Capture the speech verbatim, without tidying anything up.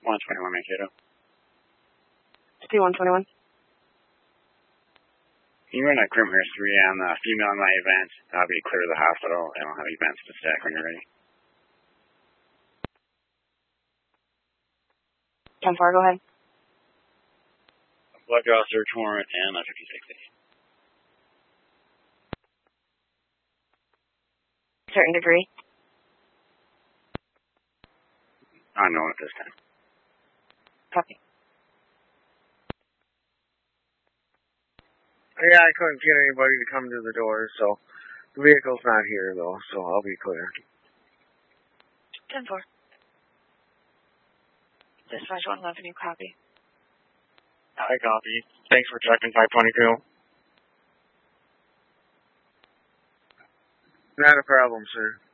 one twenty-one Mankato. City one twenty-one. You run a Grimhurst three on the female in my event. I'll be clear of the hospital. I don't have events to stack when you're ready. ten four, go ahead. Blood draw search warrant and a fifty sixty. Certain degree. Unknown at this time. Copy. Yeah, I couldn't get anybody to come to the door, so the vehicle's not here, though, so I'll be clear. ten four. Dispatch one eleven, you copy. I copy. Thanks for checking five twenty-two. Not a problem, sir.